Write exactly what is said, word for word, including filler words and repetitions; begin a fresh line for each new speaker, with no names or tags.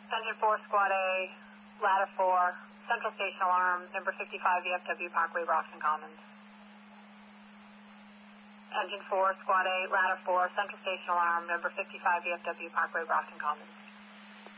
Engine four, Squad A, Ladder four, Central Station Alarm, number fifty-five, V F W Parkway, Brockton Commons. Engine four, Squad A, Ladder four, Central Station Alarm, number fifty-five, V F W Parkway, Brockton Commons.